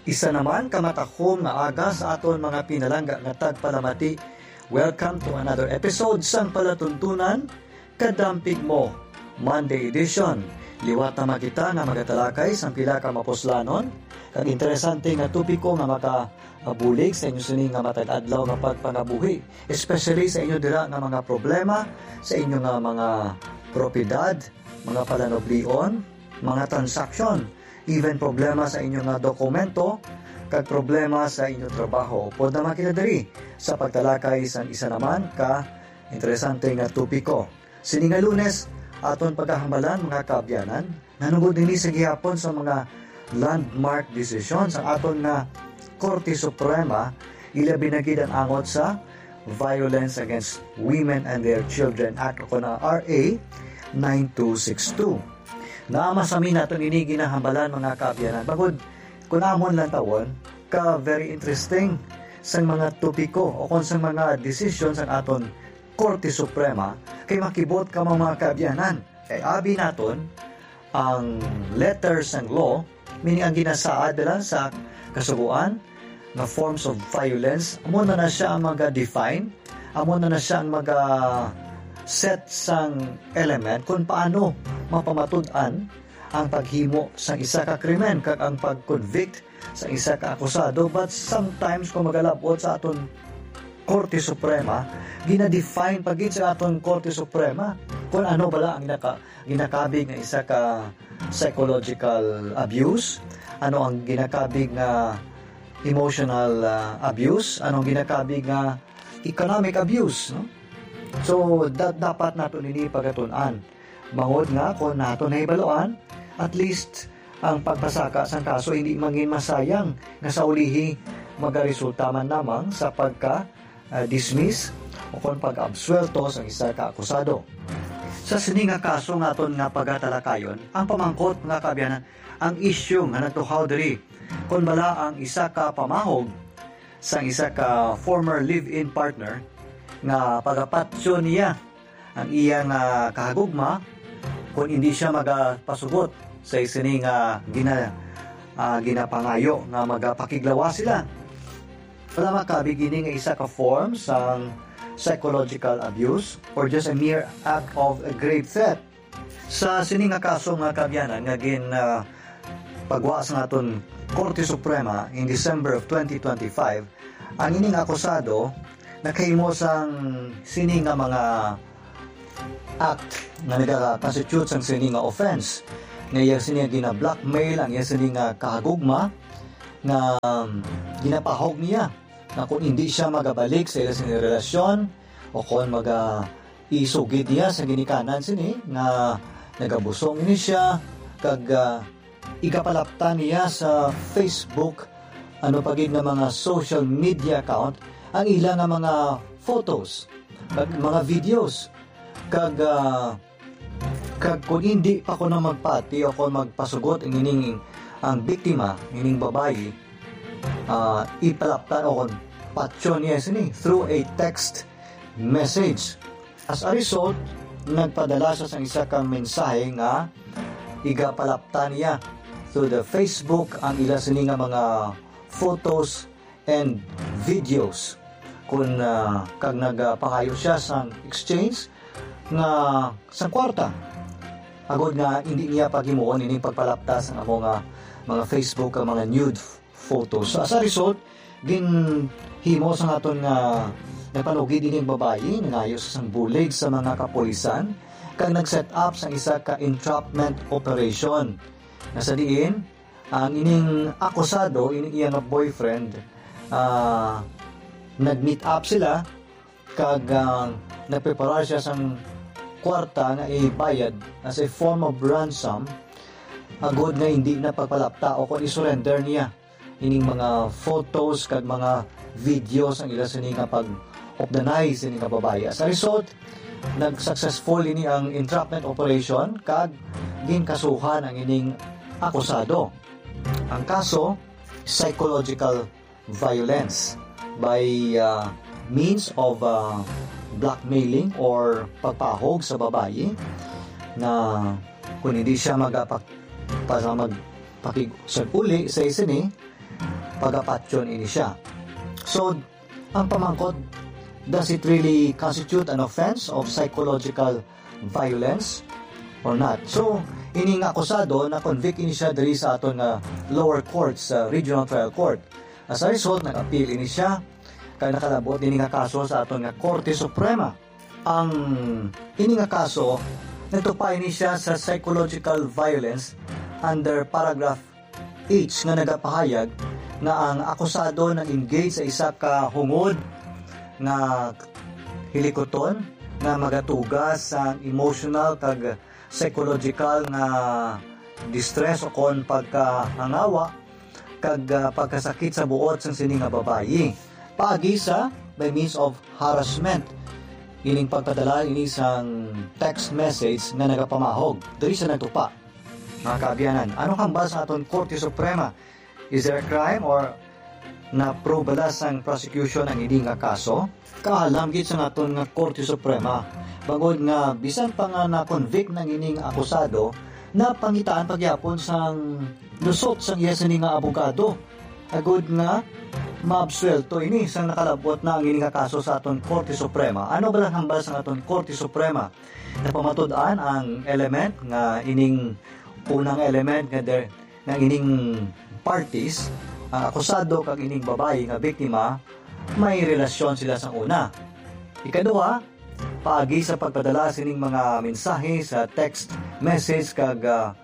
Isa naman kamatakom nga aga sa aton mga pinalangga nga tagpalamati. Welcome to another episode sang palatuntunan Kadampig Mo Monday edition. Liwat na makita nga magatalakay sang pila ka mapuslanon kag interesante nga topiko nga makabulig sa inyo sini nga matag-adlaw nga pagpangabuhi, especially sa inyo dira nga mga problema sa inyo nga mga propiedad, mga palanoblion, mga transaksyon, even problema sa inyo nga dokumento, kag problema sa inyo trabaho. Pod na makita diri sa pagtalakay sa isa naman ka interesante nga topiko. Sini nga Lunes, aton pagkahambalan mga kaabyanan, nanugod nini sa gihapon sa mga landmark decision sa aton nga Korte Suprema, ilabi na gid ang angot sa Violence Against Women and Their Children Act o na RA 9262. Naamasami natin ini ginahambalan mga kaabyanan. Bagod, kung amon lang tawon, very interesting sa mga topiko o kung sa mga decision sa aton Korte Suprema, kay makibot ka mga kaabyanan. Kay abi naton ang letters ng law, meaning ang ginasaad lang sa kasuguan na forms of violence, amo na siya ang mag-define, amo na siya ang set sang element kung paano mapamatud-an ang paghimo sa isa ka krimen kag ang pag-convict sa isa ka akusado. But sometimes kung magalabot sa aton Korte Suprema, gina-define pagid sa aton Korte Suprema kung ano bala ang ginakabig nga isa ka psychological abuse, ano ang ginakabig nga emotional abuse, ano ang ginakabig nga economic abuse, no? So, dapat nato nini pagatunan. Bangod nga, kung nato na ibaluan, at least, ang pagpasaka sa kaso hindi mangin masayang nga sa ulihi magaresulta man namang sa pagka-dismiss o kung pag-absuelto sa isa ka akusado. Sa sini nga kaso nga aton nga pagatalakayon, ang pamangkot nga kaabyanan, ang issue nga natuhaw diri kung bala ang isa ka pamahog sa isa ka former live-in partner nga pagapatyo niya ang iyang kahagugma kung hindi siya magapasugot sa isini nga ginapangayo nga magapakiglawa sila. Wala makabigini nga isa ka form sa psychological abuse or just a mere act of a grave threat. Sa sini nga kaso nga kabyanan nga pagwaas nga aton Korte Suprema in December of 2025, ang ining akusado nakahimo sang sini nga mga act nga nagaka-constitute sang sini nga offense nga iya sini nga gina-blackmail ang iya sini nga kahagugma nga ginapahog niya na kung hindi siya magabalik sa iya sini relasyon o kung isugid niya sa ginikanan sini nga nagabusong ini siya kag ikapalaptan niya sa Facebook pagid nga mga social media account ang ilang nga mga photos, kag mga videos, kag kung hindi pa ko na magpati o kung magpasugot ang biktima, ining babae, ipalaptan o kung patyo niya sini through a text message. As a result, nagpadala siya sa isa kang mensahe nga igapalaptan niya through the Facebook ang ilang sini nga mga photos and videos kung kag nagpangayo siya sa exchange nga sa kwarta agod nga hindi niya paghimuon ini pagpalaptas ang mga Facebook ang mga nude photos. So, as a result ginhimo sa aton nga napanugid ining babae nangayo sa bulig sa mga kapulisan kag nag-set up sa isa ka entrapment operation nga sa diin ang ining akusado, ining iyang boyfriend, nag-meet up sila kag nagprepare siya sa kwarta na ibayad as a form of ransom agod nga hindi na pagpalapta o kung isurrender niya ining mga photos kag mga videos ang ila sini nga pag-obdanize ini nga babae. As a result, nag-successful ini ang entrapment operation kag ginkasuhan ang ining akusado. Ang kaso, psychological violence by means of blackmailing or pagpahog sa babae na kung hindi siya magpakig sa uli sa isini pagapatyon ini siya. So, ang pamangkot, does it really constitute an offense of psychological violence or not? So, ining akusado na convict ini siya diri sa aton nga lower court sa regional trial court. As a result, nag-appeal ini siya kay nakalabot ini nga kaso sa aton nga Korte Suprema. Ang ini nga kaso natupay ini siya sa psychological violence under paragraph H nga nagapahayag na ang akusado nang engage sa isa ka hungod nga hilikoton nga magatugas sa emotional kag psychological nga distress o kon pagkahangawa kag pagkasakit sa buot sang sining nga babayi paagi sa by means of harassment ining pagpadala ini sang text message nga nagapamahog diri sa nagtupa. Mga kaabyanan, anong hambal sa aton Korte Suprema? Is there a crime or na-probe bala sang prosecution ang hindi nga kaso? Kaalam gid sa aton nga Korte Suprema bangod nga bisan pa nga na-convict ng ining akusado na pangitaan pagyapon sang lusot sang iya sini nga abogado agud nga maabsuelto ini sang nakalabot na ang ining nga kaso sa aton Korte Suprema. Ano ba lang hambal sa aton Korte Suprema? Napamatud-an ang element nga ining unang element nga ining parties, ang akusado kag ining babae nga biktima, may relasyon sila sa una. Ikaduha, paagi sa pagpadala sining mga mensahe sa text message kag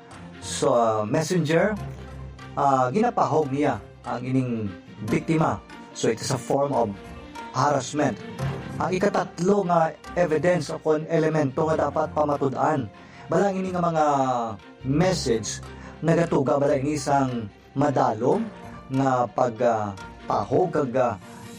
messenger, ginapahog niya ang ining biktima. So it is a form of harassment. Ang ikatatlo nga evidence o kon elemento nga dapat pamatud-an balang ini nga mga message nagatuga bala ini sang madalom nga pagpahog kag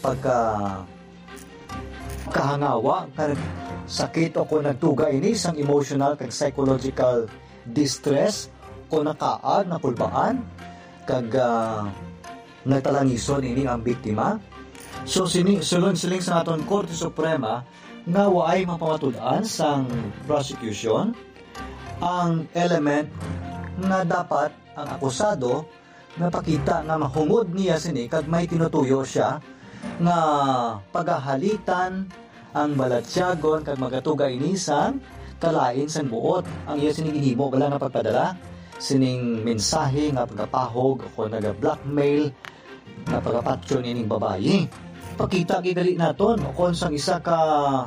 kahangawa kag sakit o kung nagtuga ini sang emotional kag psychological distress o nakaag na pulbaan kag nagtalangison ini ang biktima. So sulod siling sa aton Korte Suprema nga waay mapamatud-an sang prosecution ang element nga dapat ang akusado napakita nga mahungod niya sini kag may tinutuyo siya nga pagahalitan ang balatyagon kag magatuga ini sang kalain sang buot ang iya sining gihimo bala nga pagpadala sining mensahe nga pagapahog o naga-blackmail nga pagapatyon ining babayi. Pakita gigali naton o kon sang isa ka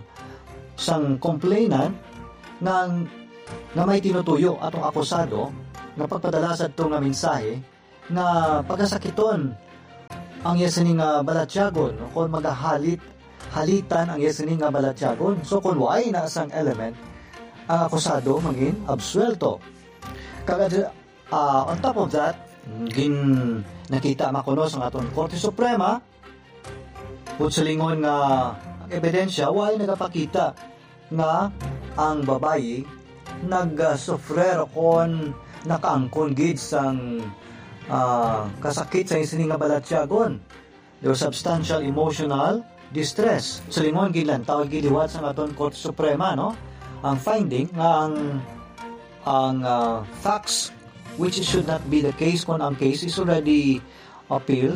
sang complainant nga may tinutuyo atong akusado nga pagpadala sa ito nga mensahe nga pagasakiton ang yasini nga balatyagon o kung halitan ang yasini nga balatyagon. So kung waay na asang element ang akusado maging absuelto. Kagad on top of that nakita makunos ang aton Korte Suprema kung sa lingon nga ang ebidensya waay nagapakita nga ang babayi nag-suffer kon nakaangkon gid sang kasakit sa isining nga balatyagon. There was substantial emotional distress. Sa lingon gid lang tawag giliwat sa aton Korte Suprema no. Ang finding nga ang facts which should not be the case kung ang case is already appealed.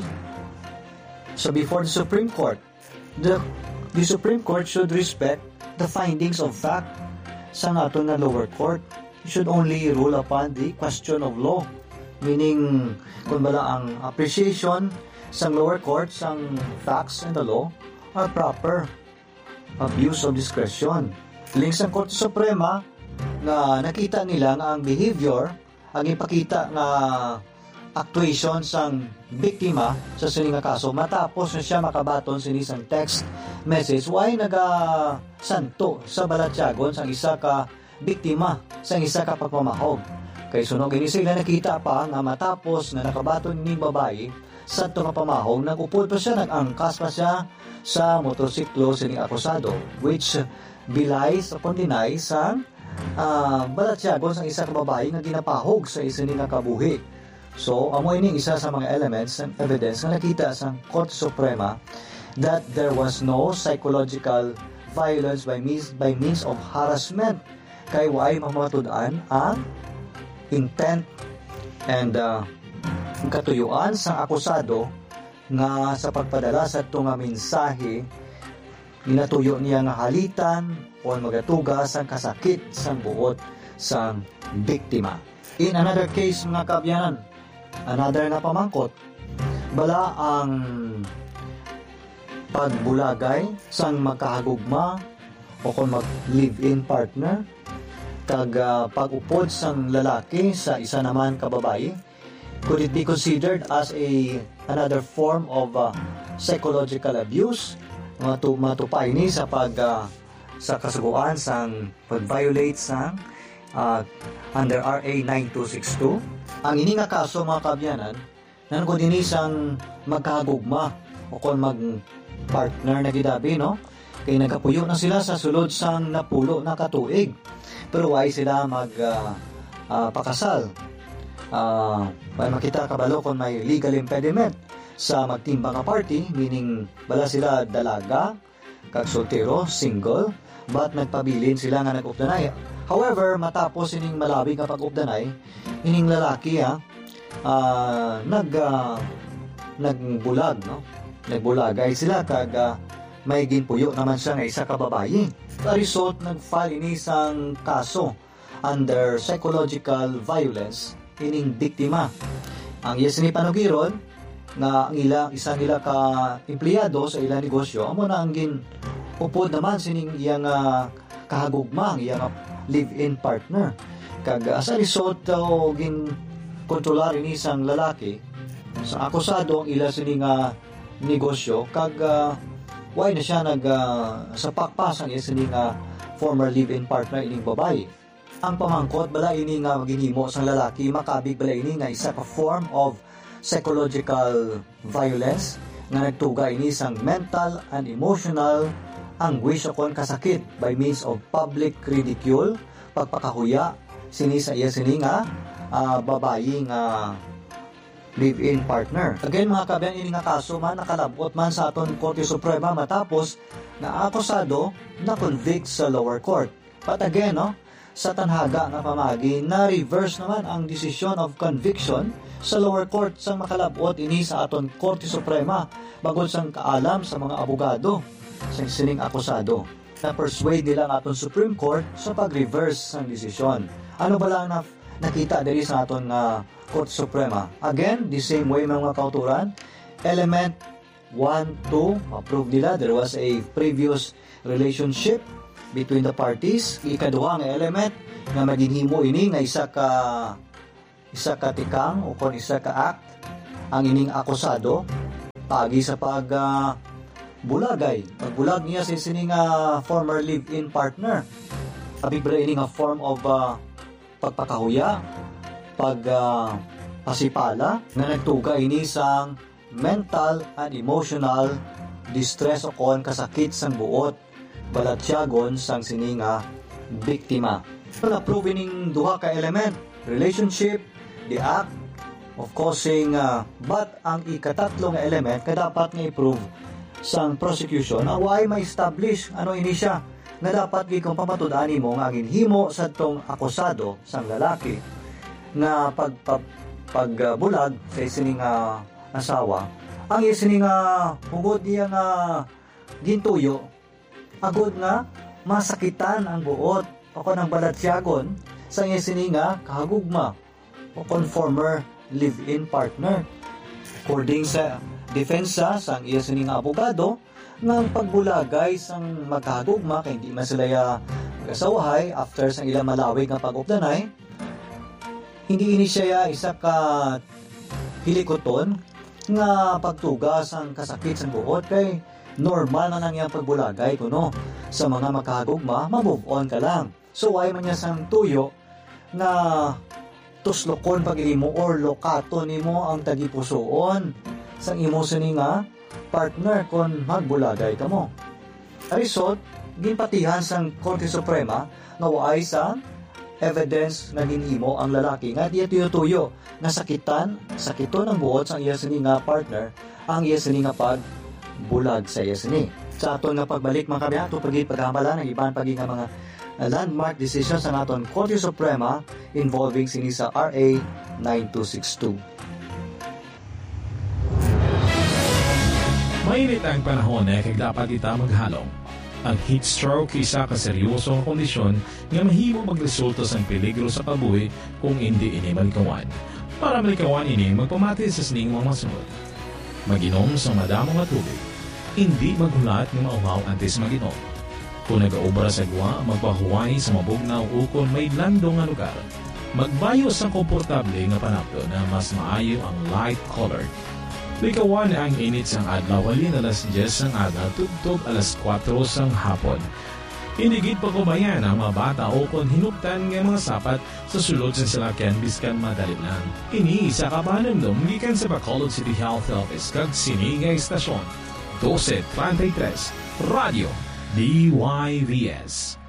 So before the Supreme Court, the Supreme Court should respect the findings of fact sa aton nga lower court. It should only rule upon the question of law. Meaning, kung bala ang appreciation sa lower court, sang facts and the law are proper. Abuse of discretion. Links ang Korte Suprema na nakita nila nga ang behavior, ang ipakita nga actuation sang biktima sa sining nga kaso matapos na siya makabaton sinisang text message why santo sa balatyagon sang isa ka biktima sang isa ka pagpamahog kay sunog ini sila nakita pa nga matapos na nakabaton ni babae sa ito nga pamahog nagupod pa siya nagangkas pa siya sa motorsiklo sining akusado which belies upon deny sa balatyagon sang isa ka babae nga ginapahog sa isa ni nga kabuhi. So, amo ini isa sa mga elements and evidence na nakita sa Korte Suprema that there was no psychological violence by means of harassment kay waay mamatud-an ang intent and katuyuan sa akusado nga sa pagpadala sa ito nga mensahe ginatuyo niya nga halitan o magatuga sang kasakit sang buot sang biktima. In another case mga kaabyanan, another nga pamangkot, bala ang pagbulagay sang magkahagugma o kung mag-live-in partner kag pag-upod sang lalaki sa isa naman kababae. Could it be considered as another form of psychological abuse? Matupay ni sa sa kasuguan sang pag-violate sang under RA 9262. Ang ini nga kaso mga kaabyanan, nan ko din isang magkahagugma o kung mag-partner na gidabi, no? Kaya nagkapuyo na sila sa sulod sang napulo na katuig. Pero why sila pakasal? Para makita kabalo kung may legal impediment sa magtimbang nga party, meaning bala sila dalaga, kag soltero, single, but nagpabilin sila nga nag-updanay. However, matapos ining malabing nga pag-updanay, ining lalaki nagbulag, no? Nagbulagay sila kag may ginpuyo naman siya nga isa ka babae. Sa result, nag-file ini isang kaso under psychological violence ining biktima. Ang yes ni panugiron nga ang isang ila ka empleyado sa ilang negosyo amo na ang upod naman sining iyang kahagugma, iyang live-in partner. Kag as a result gin kontrolar ini isang lalaki sa akusado ang ila sining negosyo kag why na siya sa pakpasan iya sining former live-in partner ining babae. Ang pamangkot bala ini nga maginhimo sang lalaki makabig bala ini nga isa ka form of psychological violence nga nagtuga ini sang mental and emotional anguish o kon kasakit by means of public ridicule, pagpakahuya sini sa iya sini nga babae nga live-in partner. Again mga kabyan, ini nga kaso man nakalabot man sa aton Korte Suprema matapos na akusado na convict sa lower court. But again, no, sa tanhaga nga pamagi na reverse naman ang decision of conviction sa lower court sang makalabot ini sa aton Korte Suprema bagod sang kaalam sa mga abogado sa sining akusado. Na persuade nila ang aton Supreme Court sa pag-reverse ng desisyon. Ano ba lang nakita diri sa aton Korte Suprema? Again, the same way mga kauturan. Element 1, 2, approve nila. There was a previous relationship between the parties. Ikaduha nga element nga maginhimo ini nga isa ka tikang o kon isa ka act ang ining akusado pagi sa bulagay. Pagbulag niya sa sining former live-in partner. Abibra ini nga form of pagpakahuya, pasipala na nagtuga ini sang mental and emotional distress o kon kasakit sang buot balatyagon sang sininga biktima. Na-prove ining duha ka element, relationship, the act of causing, but ang ikatatlo nga element ka dapat nga i-prove sang prosecution away ma-establish ano ini siya nga dapat gikong pamatud-ani mo nga ginhimo sa tong akusado sang lalaki na pagbulag sa isining asawa. Ang isining hugod niya nga gintuyo agod nga masakitan ang buot o kon ang balatyagon sa isining kahagugma o kon former live-in partner. According sa defensa sang iya sining abogado nga ang pagbulagay sang magkahagugma kay hindi man sila mag-asawahay after sang ilang malawig nga pag-updanay, hindi ini siya isa ka hilikoton nga pagtugas ang kasakit sang buot kay normal na nang iyang pagbulagay kuno sa mga magkahagugma, ma-move on ka lang. So why man niya sang tuyo na tuslokon pag mo or lokato nimo ang tagipusoon sang imo sini nga partner kon magbulagay kamo. Result, ginpatihan sang Korte Suprema nga waay sa evidence na ginhimo ang lalaki nga diya tuyo nga sakiton ang buot sang iya sini nga partner ang iya sini nga pagbulag sa iya sini. Sa aton nga pagbalik mga kabya, ato paghambalan ng iban pagi nga mga landmark decisions sa aton Korte Suprema involving sini sa RA 9262. Mainit ang panahon kag dapat ita maghalong. Ang heat stroke isa ka seryosong kondisyon nga mahimo magresulta sa peligro sa kabuhi kung hindi ini malikawan. Para malikawan ini, magpamati sa sining mga masunod. Mag-inom sa madamo nga tubig. Hindi maghulat ng mauhaw antes mag-inom. Kung nag-aubra sa gwa, magpahuway sa mabugnaw o kung may lando nga lugar. Magbayo sa komportable nga panapto na mas maayo ang light-colored. Likawan ang init sang adlaw halin alas 10 sang adlaw tugtog alas 4 sang hapon. Inigid pa kumayan ang mga bata o kung hinuptan ng mga sapat sa sulod sa salakyan biskan madali lang. Ini sa kabanamdom gikan sa Bacolod City Health Office kag sini nga istasyon. 12.33 Radio DYVS.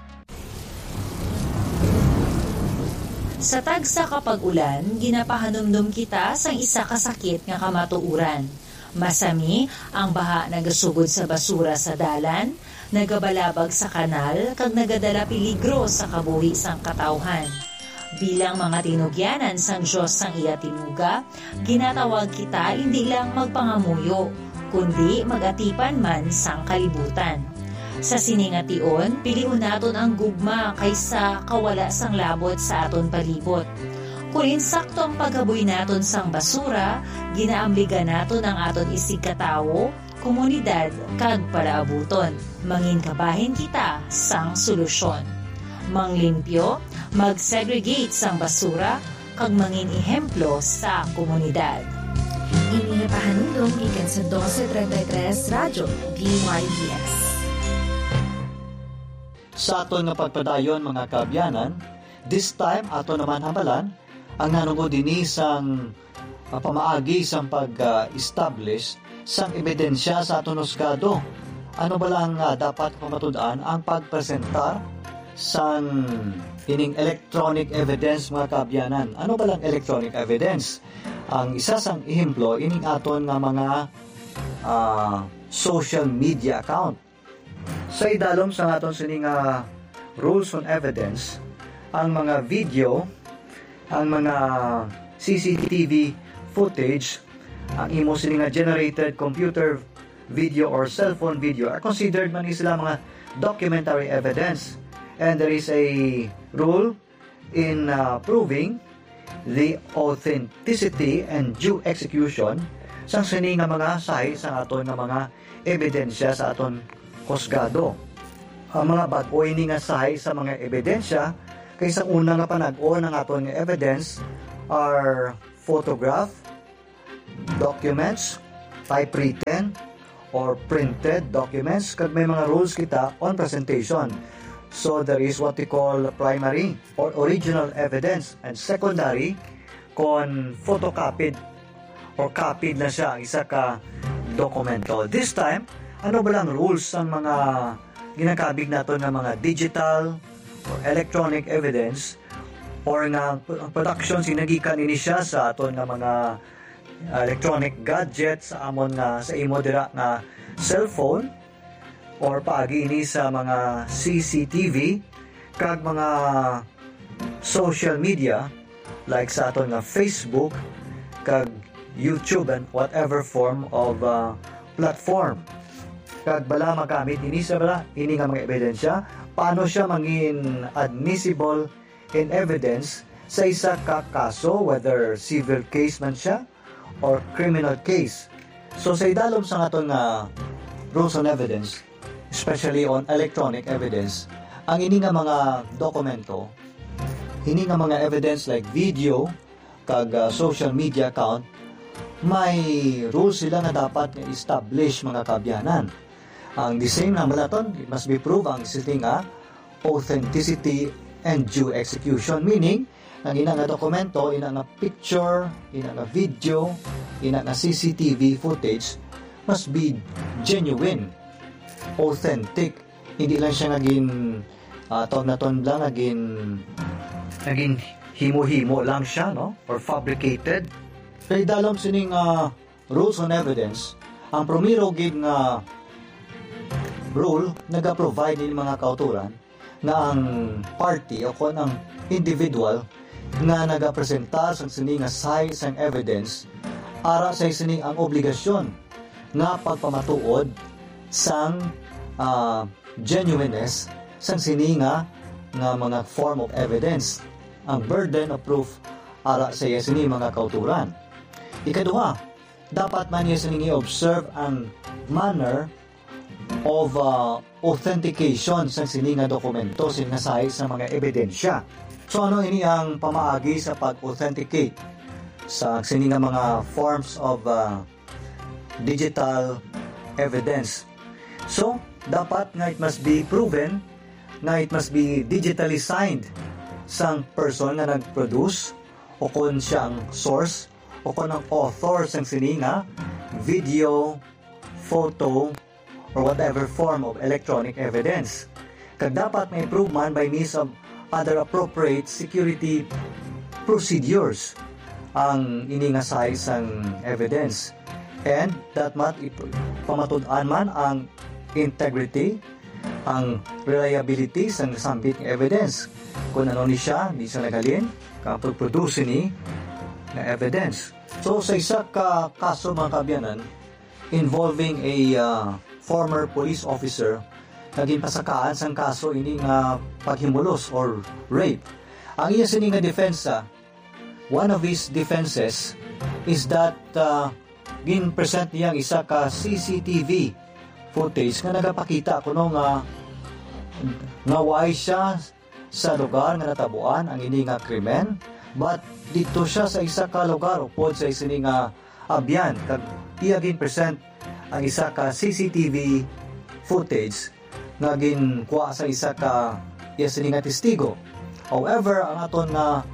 Sa tagsa kapag ulan, ginapahanumdum kita sang isa ka sakit nga kamatuuran. Masami ang baha nagasugod sa basura sa dalan, nagabalabag sa kanal, kag nagadala peligro sa kabuhi sang katawhan. Bilang mga tinugyanan sang Diyos sang iya tinuga, ginatawag kita hindi lang magpangamuyo, kundi magatipan man sang kalibutan. Sa siningation, piliun naton ang gugma kaysa kawala sang labot sa aton palibot. Kung insakto ang paghaboy naton sang basura, ginaambligan naton ang aton isig katawo, komunidad, kag palaabuton. Manginkabahin kita sang solusyon. Manglimpyo, mag-segregate sang basura, kag mangin ehemplo sa komunidad. Ini pahanundong gikan sa 1233 Radyo DYVS. Sa aton nga pagpadayon mga kaabyanan, this time ato naman hambalan ang nanungod dinhi sang pamaagi sang pag-establish sang ebidensya sa aton husgado. Ano ba lang dapat pamatud-an ang pagpresentar sang ining electronic evidence mga kaabyanan? Ano ba lang electronic evidence? Ang isa sang ehemplo ining aton nga mga social media account. Sa idalom sa aton sining rules on evidence, ang mga video, ang mga CCTV footage, ang imo sining generated computer video or cellphone video are considered man sila mga documentary evidence. And there is a rule in proving the authenticity and due execution sang sining nga mga sahi sa aton nga mga ebidensya sa aton husgado. Ang mga bag-oy ni nga sahay sa mga ebidensya kaysa una nga panag-o ng aton nga evidence are photograph, documents, typewritten or printed documents, kag may mga rules kita on presentation. So there is what we call primary or original evidence and secondary kon photocopied or copied na siya isa ka dokumento. This time ano ba lang rules ang mga ginakabig nato ng mga digital or electronic evidence or nga production sinagikan ini siya sa aton nga mga electronic gadgets sa amon nga sa imo dira nga cellphone or paagi ini sa mga CCTV kag mga social media like sa aton nga Facebook kag YouTube and whatever form of platform. Kag bala magamit ini sa bala ini nga mga ebidensya, paano siya mangin admissible in evidence sa isa ka kaso, whether civil case man siya or criminal case. So sa idalom sa aton nga rules on evidence, especially on electronic evidence, ang ini nga mga dokumento, ini nga mga evidence like video kag social media account, may rules sila nga dapat nga establish mga kaabyanan. Ang the same na malaton, it must be proved ang sitting authenticity and due execution. Meaning, ang ina nga dokumento, ina nga picture, ina nga video, ina nga CCTV footage must be genuine, authentic. Hindi lang siya naging ton na ton lang, naging himo-himo lang siya, no? Or fabricated. Kaya dalom sining rules on evidence, ang promiro gig nga rule naga-provide ng mga kauturan na ang party o kung ang individual nga naga-presenta sa sining nga size and evidence ara sa sining ang obligasyon nga pagpamatuod sang genuineness sang sininga nga mga form of evidence, ang burden of proof ara sa sini mga kauturan. Ikaduha, dapat man sining i-observe ang manner of authentication sa sininga dokumento sinasahi sa mga ebidensya. So ano ini ang pamaagi sa pag-authenticate sa sininga mga forms of digital evidence? So dapat nga it must be proven, nga it must be digitally signed sang person na nag-produce o kung siya ang source o kung ang author sang sininga video, photo, or whatever form of electronic evidence. Kag dapat may prove man by means of other appropriate security procedures ang iningasay sang evidence, and that mat pamatud-an man ang integrity, ang reliability sang nasambit ng evidence. Kung ano ni siya, di siya nagalin kapag produce ni na evidence. So sa isa ka kaso mga kabyanan involving a former police officer, naging pasakaan sang kaso ini nga paghimulos or rape. Ang iya sini nga depensa, one of his defenses is that gin-present niya ang isa ka CCTV footage nga nagapakita kuno nga way siya sa lugar nga natabuan ang ini nga krimen, but dito siya sa isa ka lugar upod sa isini nga abyan kag iya gin-present ang isa ka CCTV footage nga ginkuha sa isa ka isini nga testigo. However, ang aton nga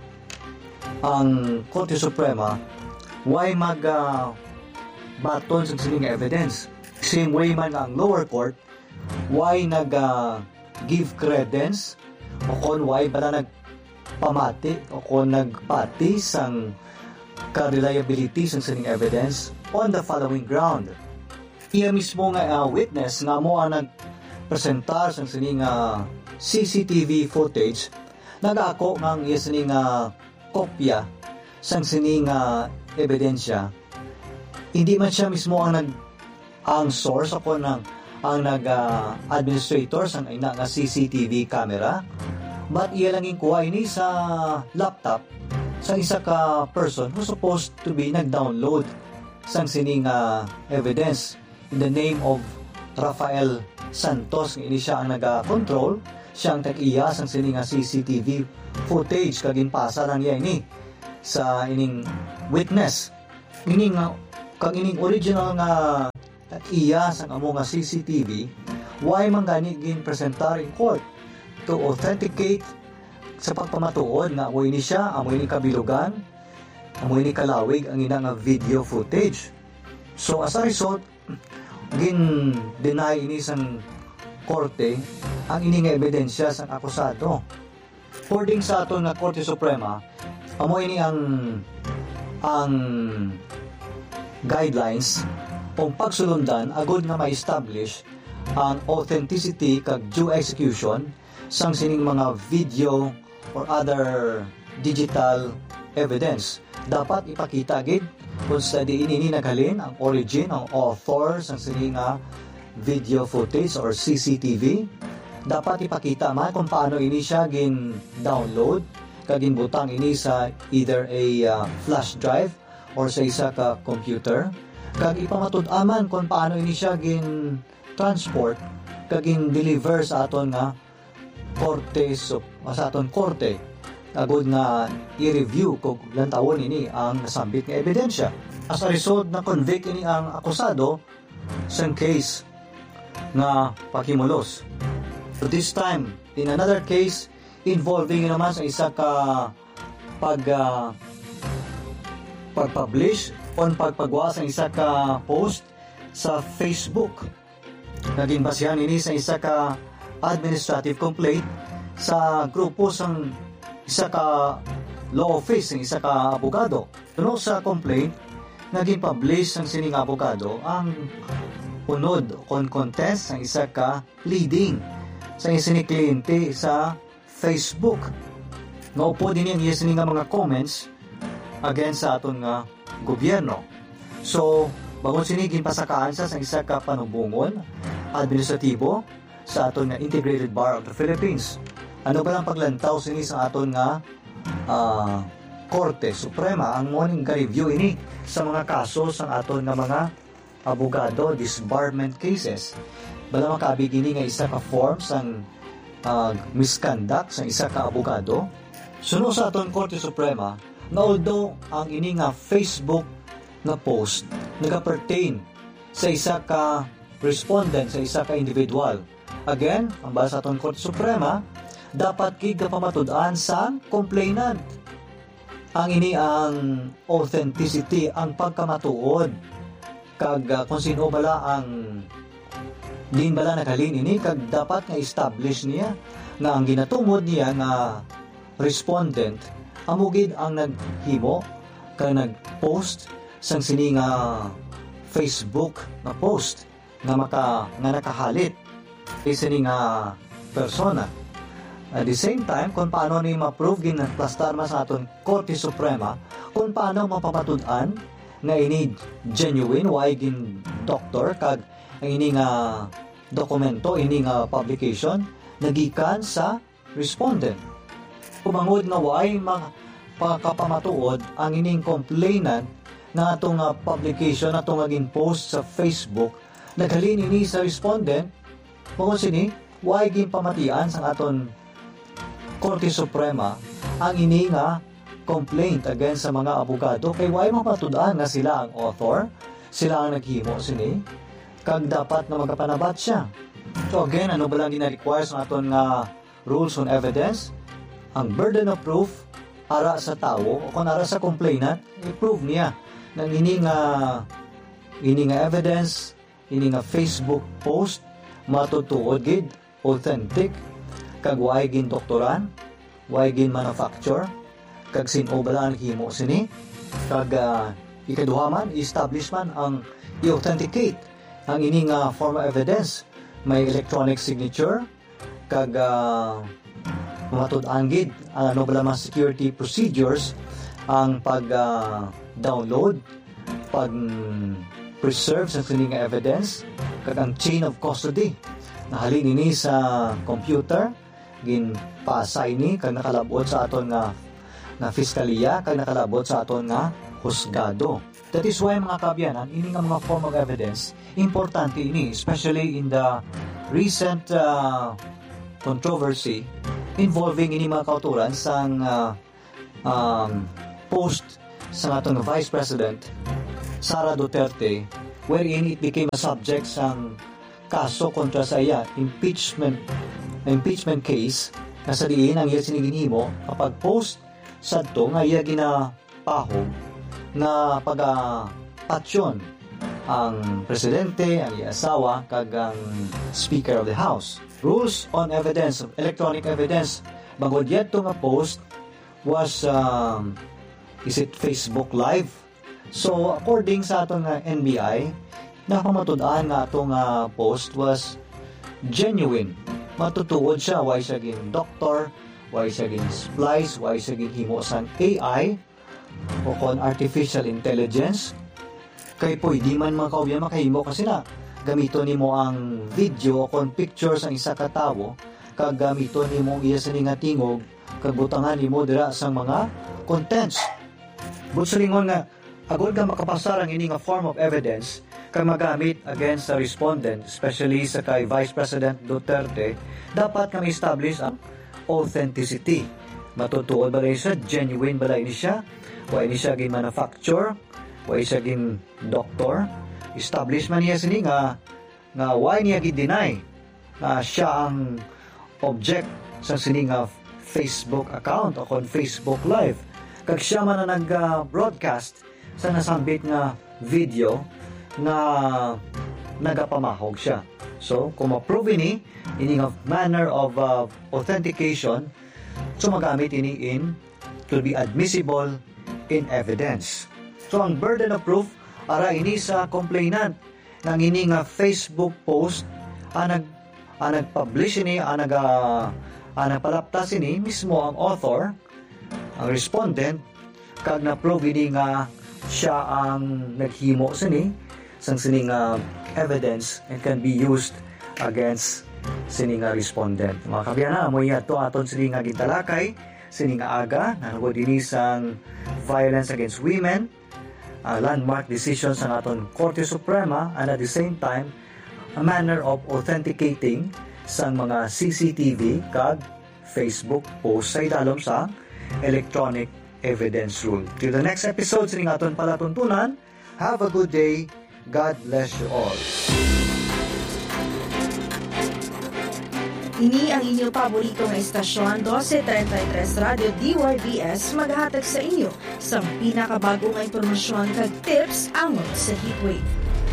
ang Korte Suprema why baton sa isini nga evidence. Same way man ang lower court, why give credence o kung why bala nagpamati o kung nagpati sang ka-reliability sang sining evidence on the following ground. Iya mismo nga witness nga mo ang nagpresentar sang sining CCTV footage, nag-ako nga ang iya sining kopya sang sining ebidensya. Hindi man siya mismo ang source o kung ang nag-administrator sang ina nga CCTV camera, but iya lang kuha ini sa laptop sa isa ka person who supposed to be nag-download sang sining evidence in the name of Rafael Santos. Ini siya ang nag-control, siya ang tag-iya sang sining CCTV footage kag ginpasa lang iya ini sa ining witness. Ining original nga tag-iya sang amo nga CCTV, why man gani gin-presentar in court to authenticate sa pagpamatuod nga amoy ni siya, amoy ni kabilugan, amoy ni kalawig ang ina nga video footage. So as a result, gin-deny ini sang korte ang ini nga ebidensya sang akusado. According sa aton nga Korte Suprema, amoy ni ang guidelines o pagsulundan agud nga ma-establish ang authenticity kag due execution sang sining mga video or other digital evidence. Dapat ipakita gid kung sa diin naghalin ang origin, ang author sang sining video footage or CCTV. Dapat ipakita man kung paano ini siya gin-download kag ginbutang ini sa either a flash drive or sa isa ka computer. Kag ipamatud-aman kung paano ini siya gin-transport kag gin-deliver sa aton nga korte, sa aton korte agud nga i-review kung lantawon ini ang nasambit nga ebidensya. As a result, na convict ini ang akusado sa case nga pakimulos. So this time, in another case involving naman sa isa ka pag-publish o pagpagawa sa isa ka post sa Facebook. Naging basihan ini sa isa ka administrative complaint sa grupo sang isa ka law office, ng isa ka abogado. Tuno sa complaint, naging publish ang sining abogado ang unod on contest ng isa ka pleading sa isining kliyente sa Facebook. Naupo din yung isining mga comments against sa aton nga gobyerno. So, Bangon sinigin pasakaan sa isa ka panumbungon administratibo sa aton nga Integrated Bar of the Philippines. Ano ba lang paglantaw sini sa aton nga Korte Suprema ang morning ka-review ini sa mga kaso sa aton nga mga abogado, disbarment cases. Bala makabig ini nga isa ka form sang misconduct sa isa ka abogado. Suno sa aton Korte Suprema na although ang ini nga Facebook na post nagapertain sa isa ka respondent, sa isa ka individual. Again, ang bala sa aton Korte Suprema, dapat kig pamatud-an sa complainant. Ang ini ang authenticity, ang pagkamatuod kag kung sino bala ang din bala nakalin ini kag dapat nga establish niya nga ang ginatungod niya nga respondent amugid ang naghimo kag nagpost sang sini nga Facebook na post nga nakahalit sini nga persona. At the same time, kung paano ni ma-prove ginaplastarma sa aton Korte Suprema, kung paano mapapatudan nga ini genuine, why gin doctor, kag ang ini nga dokumento, ini nga publication, nagikan sa respondent. Kumangod nga why makapamatuod ang ining complainant na atong publication, atong naging post sa Facebook, naghalin ini sa respondent, kung sini, why gin pamatian sa aton Korte Suprema ang ini nga complaint against sa mga abogado kay why mapatudan nga sila ang author, sila ang naghimo sini, kag dapat na magapanabat siya. So again, ano ba lang gina-require sa aton nga rules on evidence? Ang burden of proof ara sa tao o kung ara sa complainant, i-prove niya na ini nga evidence, ini nga Facebook post matutuod gid, authentic, kag why gin doktoran, why gin manufacture, kag sino bala ang himo sini, kag ikaduha man, establish man ang i-authenticate ang ini nga form of evidence, may electronic signature, kag matud-an gid ang ano bala mga security procedures, ang pag-download, pag-preserve sa sini nga evidence, kag ang chain of custody, nahalin ini sa computer, gin pasay ni kag nakalabot sa aton nga fiskalya kag nakalabot sa aton nga husgado. That is why mga kabyanan, ini nga mga form of evidence importante ini, especially in the recent controversy involving ini mga kauturan sang post sa aton Vice President Sara Duterte, wherein it became a subject sang kaso kontra sa iya, impeachment case, na sa diin ang iya siniginhimo kapag post sadto nga iya ginapahog na pag-patsyon ang presidente, ang iya asawa, kag ang Speaker of the House. Rules on evidence, electronic evidence, bangod yadto nga post was is it Facebook Live? So according sa atong NBI, napamatud-an nga atong post was genuine. Matutuod siya, why siya gin doctor, why siya gin splice, why siya gin himo sang AI o kon artificial intelligence. Kay pwede man mga kaubyan makahimo kasi na gamito nimo ang video o kon picture sang isa ka tawo, kag gamito nimo iya sa nga tingog, kag butangan nimo dira sang mga contents. Butsalingon nga agod ka makapasar ang ini nga form of evidence kay magamit against sa respondent, especially sa kay Vice President Duterte, dapat kami establish ang authenticity. Matutuod ba rin siya? Genuine ba rin siya? Why ni siya gin manufacture? Why siya gin doctor? Establish man niya sini nga why niya gin-deny na siya ang object sa sini nga Facebook account o kon Facebook Live. Kag siya man na nag-broadcast sa nasambit nga video na nagapamahog siya. So, kung ma-prove ini nga manner of authentication, so magamit ini to be admissible in evidence. So, ang burden of proof, ara ini sa complainant ng ini nga Facebook post, nag-publish ini, nagpalaptas ini, mismo ang author, ang respondent, kag na-prove ini nga siya ang naghimo sini sang sining evidence and can be used against sining respondent. Mga kabiyana, amoy ato aton sining gintalakay, sining aga, nanugod din isang violence against women, landmark decisions ng aton Korte Suprema, and at the same time, a manner of authenticating sang mga CCTV kag Facebook post sa idalom sa electronic evidence rule. Till the next episode, sining aton palatuntunan. Have a good day. God bless you all. Ini ang inyong paborito ng istasyon, 1233 Radio DYBS, maghahatag sa inyo sa pinakabagong impormasyon kag tips angon sa heatwave.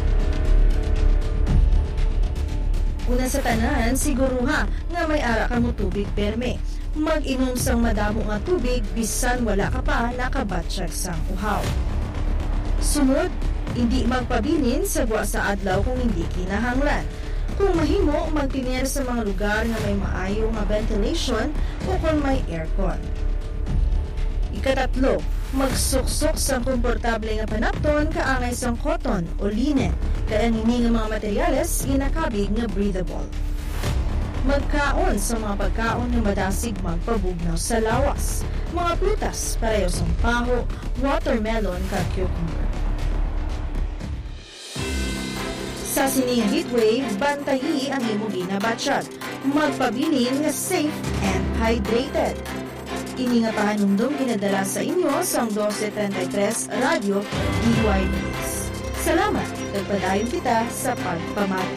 Una sa tanan, siguruha nga may ara ka mo tubig perme. Mag-inom sang madamo nga tubig bisan wala ka pa nakabatsyag sang uhaw. Sunod, hindi magpabilin sa guwa sa adlaw kung hindi kinahanglan. Kung mahimo, magtinier sa mga lugar nga may maayo nga ventilation o kung may aircon. Ikatatlo, magsuksok sa komportable nga panapton kaangay sang cotton o linen, kaya nini nga mga materyales ginakabig nga breathable. Magkaon sa mga pagkaon nga madasig magpabugnaw sa lawas, mga prutas, pareho sang paho, watermelon kag cucumber. Sa sining heatwave, bantayi ang imong ginabatsyag. Magpabilin nga safe and hydrated. Ini nga pahanumdum ginadala sa inyo sang 1233 Radio DYBS. Salamat, nagpadayon kita sa pagpamati.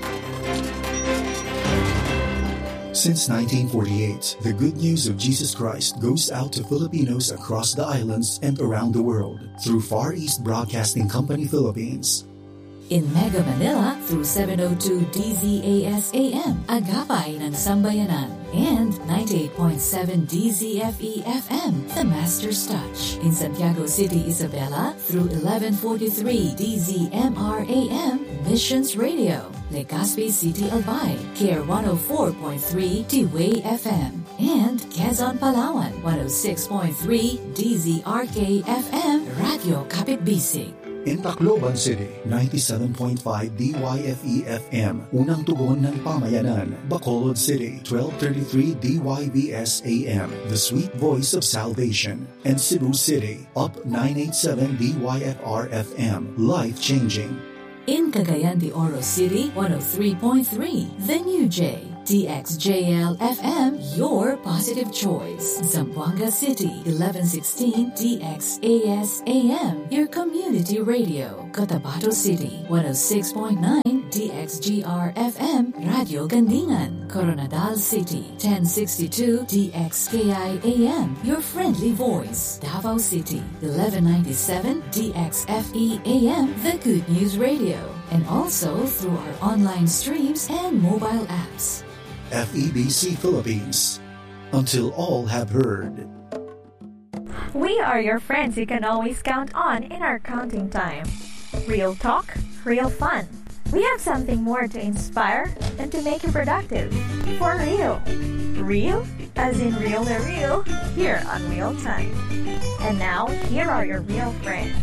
Since 1948, the good news of Jesus Christ goes out to Filipinos across the islands and around the world through Far East Broadcasting Company Philippines. In Mega Manila through 702 DZAS AM, Agapay ng Sambayanan, and 98.7 DZFE FM, The Master's Touch. In Santiago City, Isabela through 1143 DZMR AM, Missions Radio. Legazpi City, Albay, Care 104.3 T-Way FM. And Quezon, Palawan, 106.3 DZRK FM, Radio Kapitbisig. In Tacloban City, 97.5 DYFE FM, unang tugon ng pamayanan. Bacolod City, 1233 DYBS AM, the sweet voice of salvation. And Cebu City, up 987 DYFR FM, life-changing. In Cagayan de Oro City, 103.3 The New J. DXJL FM, your positive choice. Zamboanga City, 1116 DXAS AM, your community radio. Cotabato City, 106.9 DXGR FM, Radio Gandingan. Coronadal City, 1062 DXKI AM, your friendly voice. Davao City, 1197 DXFE AM, the Good News Radio. And also through our online streams and mobile apps. FEBC Philippines. Until all have heard. We are your friends you can always count on in our counting time. Real talk, real fun. We have something more to inspire and to make you productive. For real. Real? As in real, here on Real Time. And now, here are your real friends.